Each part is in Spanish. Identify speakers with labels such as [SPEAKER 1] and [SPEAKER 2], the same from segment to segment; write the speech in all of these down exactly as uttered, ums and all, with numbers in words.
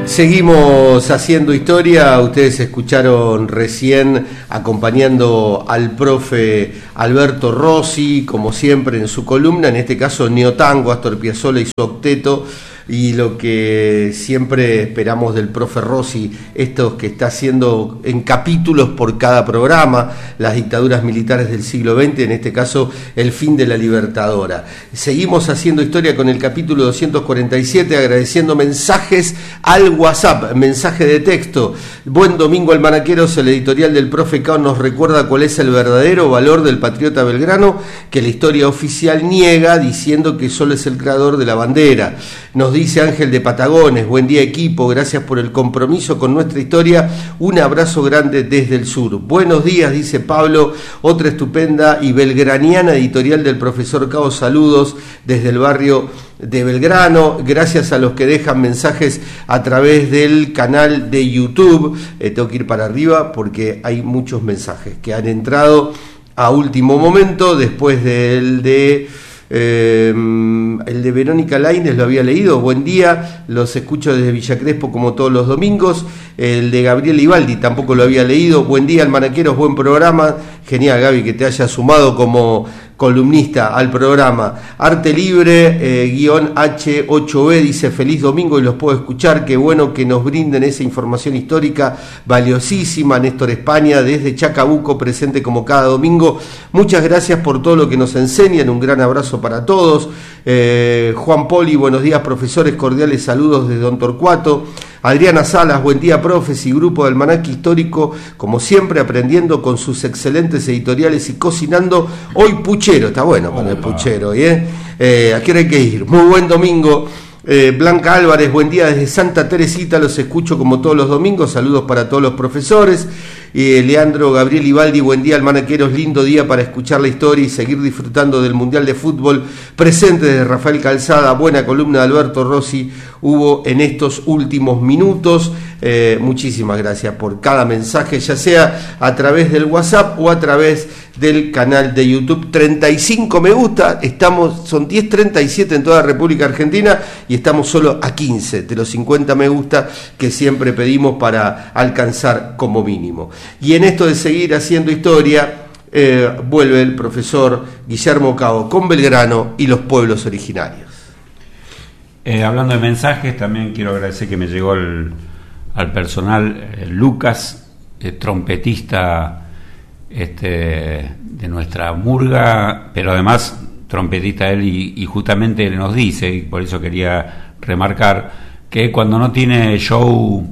[SPEAKER 1] Seguimos haciendo historia. Ustedes escucharon recién acompañando al profe Alberto Rossi, como siempre en su columna, en este caso Neotango, Astor Piazzolla y su octeto. Y lo que siempre esperamos del profe Rossi, esto que está haciendo en capítulos por cada programa, las dictaduras militares del siglo veinte, en este caso el fin de la Libertadora. Seguimos haciendo historia con el capítulo doscientos cuarenta y siete, agradeciendo mensajes al WhatsApp, mensaje de texto. Buen domingo, almanaqueros. El editorial del profe Cao nos recuerda cuál es el verdadero valor del patriota Belgrano, que la historia oficial niega, diciendo que solo es el creador de la bandera. Nos dice Ángel de Patagones: buen día, equipo, gracias por el compromiso con nuestra historia, un abrazo grande desde el sur. Buenos días, dice Pablo, otra estupenda y belgraniana editorial del profesor Cao, saludos desde el barrio de Belgrano. Gracias a los que dejan mensajes a través del canal de YouTube. Eh, tengo que ir para arriba porque hay muchos mensajes que han entrado a último momento, después del de... Eh, el de Verónica Lainez lo había leído. Buen día, los escucho desde Villa Crespo como todos los domingos. El de Gabriel Ibaldi tampoco lo había leído. Buen día, almanaqueros, buen programa. Genial, Gaby, que te haya sumado como columnista al programa. Arte Libre, eh, guión H ocho B, dice: feliz domingo y los puedo escuchar. Qué bueno que nos brinden esa información histórica valiosísima. Néstor España, desde Chacabuco, presente como cada domingo. Muchas gracias por todo lo que nos enseñan. Un gran abrazo para todos. Eh, Juan Poli, buenos días, profesores, cordiales saludos desde Don Torcuato. Adriana Salas, buen día, profes y grupo del Almanaque Histórico, como siempre aprendiendo con sus excelentes editoriales y cocinando. Hoy puchero, está bueno con el puchero, ¿eh? Eh, ¿A qué hora hay que ir? Muy buen domingo. Eh, Blanca Álvarez, buen día desde Santa Teresita, los escucho como todos los domingos, saludos para todos los profesores. Eh, Leandro Gabriel Ibaldi, buen día, almanaqueros, lindo día para escuchar la historia y seguir disfrutando del Mundial de Fútbol. Presente desde Rafael Calzada, buena columna de Alberto Rossi hubo en estos últimos minutos. Eh, muchísimas gracias por cada mensaje, ya sea a través del WhatsApp o a través del canal de YouTube. treinta y cinco me gusta, estamos, son diez treinta y siete en toda la República Argentina y estamos solo a quince de los cincuenta me gusta que siempre pedimos para alcanzar como mínimo. Y en esto de seguir haciendo historia, eh, vuelve el profesor Guillermo Cao con Belgrano y los pueblos originarios.
[SPEAKER 2] Eh, hablando de mensajes, también quiero agradecer que me llegó el, al personal eh, Lucas, eh, trompetista este, de nuestra murga, pero además trompetista él, y, y justamente él nos dice, y por eso quería remarcar, que cuando no tiene show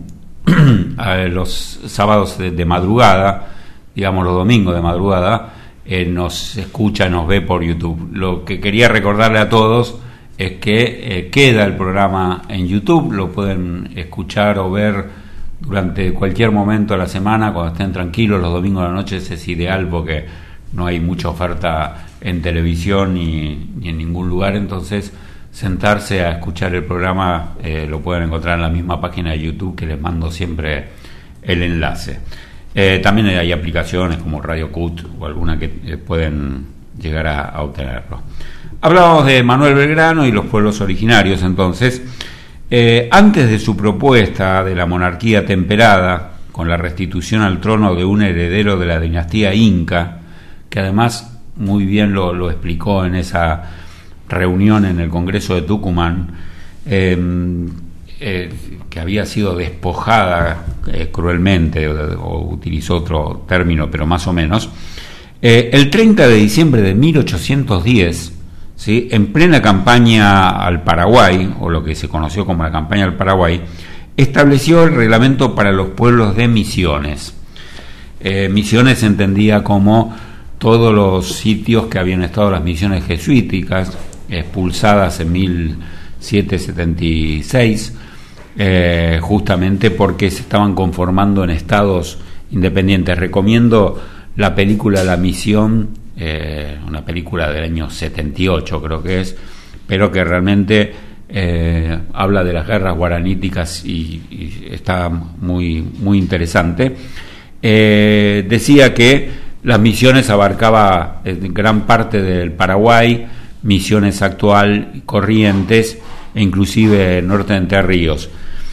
[SPEAKER 2] los sábados de, de madrugada, digamos los domingos de madrugada, eh, nos escucha, nos ve por YouTube. Lo que quería recordarle a todos es que eh, queda el programa en YouTube, lo pueden escuchar o ver durante cualquier momento de la semana, cuando estén tranquilos. Los domingos de la noche es ideal porque no hay mucha oferta en televisión ni, ni en ningún lugar, entonces sentarse a escuchar el programa eh, lo pueden encontrar en la misma página de YouTube, que les mando siempre el enlace. Eh, también hay aplicaciones como Radio Cut o alguna que eh, pueden llegar a, a obtenerlo. Hablábamos de Manuel Belgrano y los pueblos originarios. Entonces, eh, antes de su propuesta de la monarquía temperada, con la restitución al trono de un heredero de la dinastía inca, que además muy bien lo, lo explicó en esa reunión en el Congreso de Tucumán, eh, eh, que había sido despojada eh, cruelmente, o, o utilizó otro término, pero más o menos, eh, el treinta de diciembre de mil ochocientos diez, ¿sí?, en plena campaña al Paraguay, o lo que se conoció como la campaña al Paraguay, estableció el reglamento para los pueblos de Misiones. Eh, Misiones se entendía como todos los sitios que habían estado las misiones jesuíticas, expulsadas en mil setecientos setenta y seis, eh, justamente porque se estaban conformando en estados independientes. Recomiendo la película La Misión, eh, una película del año setenta y ocho creo que es, pero que realmente eh, habla de las guerras guaraníticas y, y está muy, muy interesante. Eh, decía que las Misiones abarcaba gran parte del Paraguay, Misiones actual, Corrientes e inclusive norte de Entre Ríos.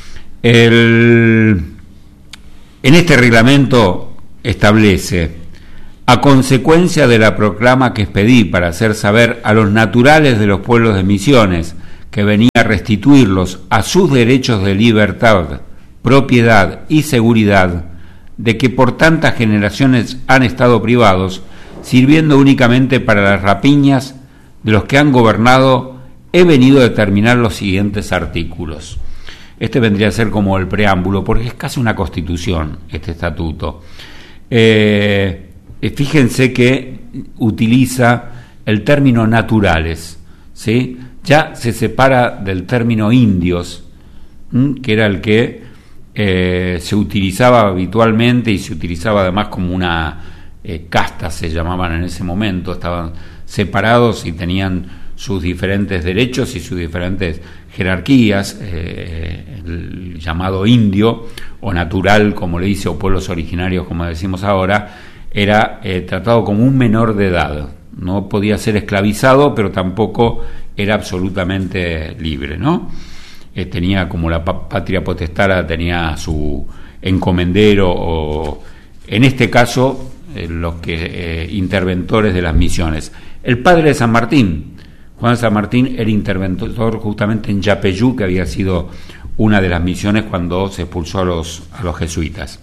[SPEAKER 2] El, en este reglamento establece: a consecuencia de la proclama que expedí para hacer saber a los naturales de los pueblos de Misiones que venía a restituirlos a sus derechos de libertad, propiedad y seguridad, de que por tantas generaciones han estado privados, sirviendo únicamente para las rapiñas de los que han gobernado, he venido a determinar los siguientes artículos. Este vendría a ser como el preámbulo, porque es casi una constitución, este estatuto. Eh, fíjense que utiliza el término naturales, ¿sí? Ya se separa del término indios, ¿m? que era el que eh, se utilizaba habitualmente y se utilizaba además como una eh, casta, se llamaban en ese momento, estaban separados y tenían sus diferentes derechos y sus diferentes jerarquías. Eh, el llamado indio o natural, como le dice, o pueblos originarios, como decimos ahora, era eh, tratado como un menor de edad. No podía ser esclavizado, pero tampoco era absolutamente libre, ¿no? Eh, tenía, como la patria potestad, tenía su encomendero, o en este caso eh, los que eh, interventores de las misiones. El padre de San Martín, Juan San Martín, era interventor justamente en Yapeyú, que había sido una de las misiones cuando se expulsó a los, a los jesuitas.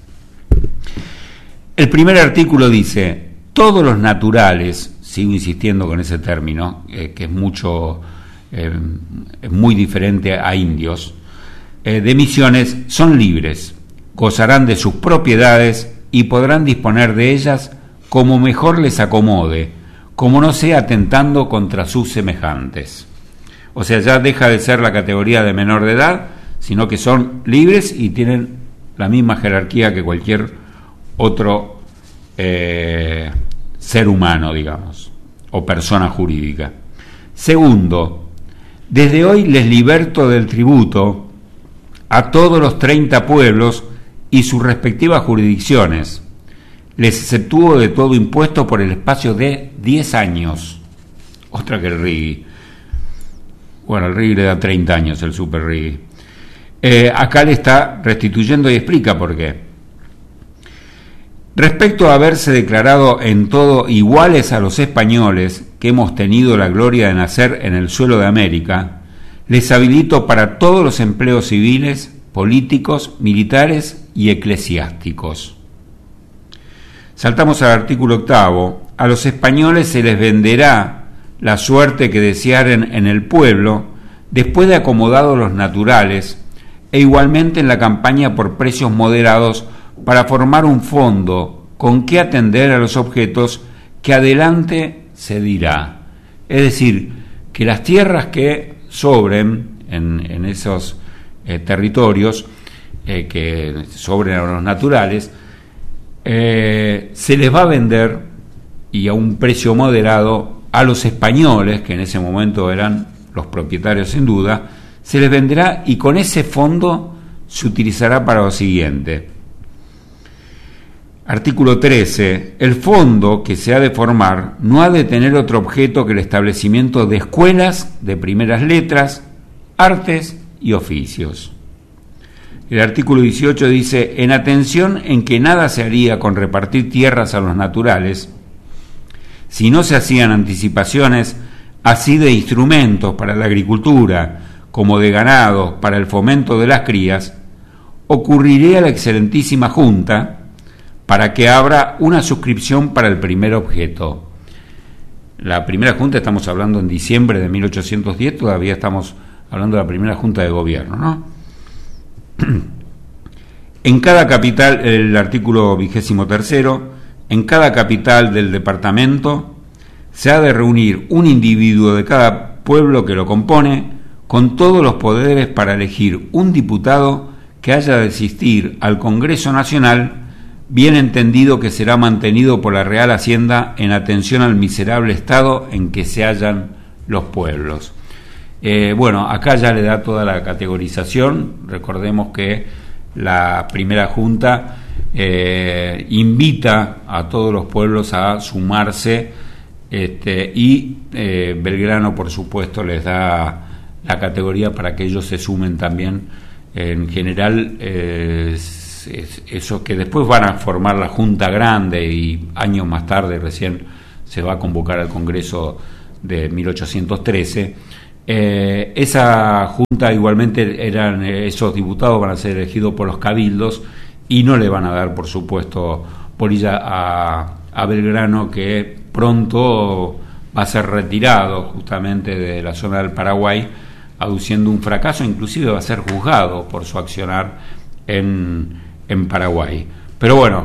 [SPEAKER 2] El primer artículo dice: todos los naturales, sigo insistiendo con ese término, eh, que es mucho, eh, es muy diferente a indios, eh, de Misiones, son libres, gozarán de sus propiedades y podrán disponer de ellas como mejor les acomode, como no sea atentando contra sus semejantes. O sea, ya deja de ser la categoría de menor de edad, sino que son libres y tienen la misma jerarquía que cualquier otro eh, ser humano, digamos, o persona jurídica. Segundo, desde hoy les liberto del tributo a todos los treinta pueblos y sus respectivas jurisdicciones. Les exceptúo de todo impuesto por el espacio de diez años. Otra que el Rigui. Bueno, el Rigui le da treinta años, el Super Rigui. Eh, acá le está restituyendo y explica por qué. Respecto a haberse declarado en todo iguales a los españoles que hemos tenido la gloria de nacer en el suelo de América, les habilito para todos los empleos civiles, políticos, militares y eclesiásticos. Saltamos al artículo octavo. A los españoles se les venderá la suerte que desearen en el pueblo, después de acomodados los naturales, e igualmente en la campaña por precios moderados, para formar un fondo con que atender a los objetos que adelante se dirá. Es decir, que las tierras que sobren en, en esos eh, territorios, eh, que sobren a los naturales, eh, se les va a vender, y a un precio moderado, a los españoles, que en ese momento eran los propietarios sin duda, se les venderá, y con ese fondo se utilizará para lo siguiente. Artículo trece. El fondo que se ha de formar no ha de tener otro objeto que el establecimiento de escuelas de primeras letras, artes y oficios. El artículo dieciocho dice: en atención en que nada se haría con repartir tierras a los naturales, si no se hacían anticipaciones así de instrumentos para la agricultura como de ganados para el fomento de las crías, ocurriré a la excelentísima Junta para que abra una suscripción para el primer objeto. La primera junta, estamos hablando en diciembre de mil ochocientos diez, todavía estamos hablando de la primera junta de gobierno, ¿no? En cada capital, el artículo vigésimo tercero, en cada capital del departamento se ha de reunir un individuo de cada pueblo que lo compone, con todos los poderes para elegir un diputado que haya de asistir al Congreso Nacional, bien entendido que será mantenido por la Real Hacienda en atención al miserable estado en que se hallan los pueblos. Eh, bueno, acá ya le da toda la categorización. Recordemos que la primera junta eh, invita a todos los pueblos a sumarse, este, y eh, Belgrano, por supuesto, les da la categoría para que ellos se sumen también en general eh, es, es, eso que después van a formar la Junta Grande y años más tarde recién se va a convocar al Congreso de mil ochocientos trece. Eh, esa junta igualmente eran, esos diputados van a ser elegidos por los cabildos y no le van a dar, por supuesto, bolilla a, a Belgrano, que pronto va a ser retirado justamente de la zona del Paraguay, aduciendo un fracaso, inclusive va a ser juzgado por su accionar en, en Paraguay. Pero bueno,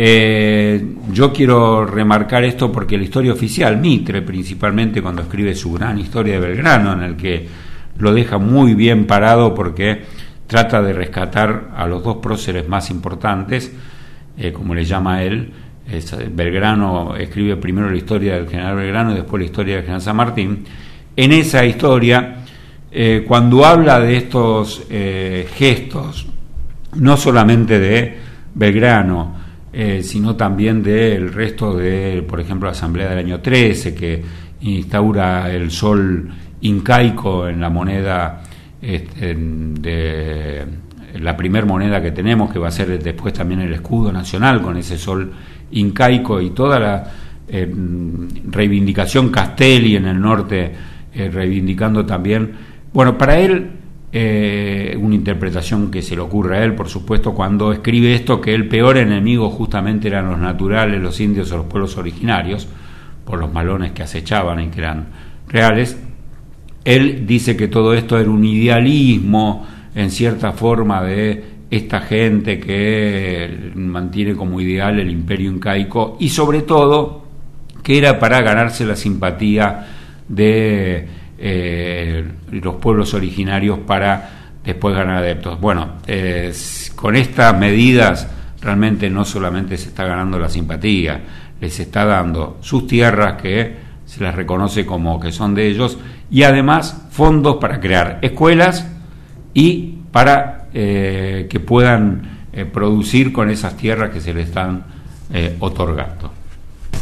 [SPEAKER 2] eh, yo quiero remarcar esto porque la historia oficial, Mitre principalmente, cuando escribe su gran historia de Belgrano, en el que lo deja muy bien parado porque trata de rescatar a los dos próceres más importantes, eh, como le llama él. Es, Belgrano escribe primero la historia del general Belgrano y después la historia del general San Martín. En esa historia, eh, cuando habla de estos eh, gestos, no solamente de Belgrano, eh, sino también del resto de, por ejemplo, la Asamblea del año trece, que instaura el sol incaico en la moneda, este, de la primer moneda que tenemos, que va a ser después también el escudo nacional con ese sol incaico, y toda la eh, reivindicación Castelli en el norte, eh, reivindicando también, bueno, para él, eh, una interpretación que se le ocurre a él, por supuesto, cuando escribe esto, que el peor enemigo justamente eran los naturales, los indios o los pueblos originarios, por los malones que acechaban y que eran reales. Él dice que todo esto era un idealismo, en cierta forma, de esta gente que mantiene como ideal el imperio incaico, y sobre todo que era para ganarse la simpatía de eh, los pueblos originarios para después ganar adeptos. Bueno, eh, con estas medidas realmente no solamente se está ganando la simpatía, les está dando sus tierras, que se las reconoce como que son de ellos, y además fondos para crear escuelas y para eh, que puedan eh, producir con esas tierras que se les están eh, otorgando.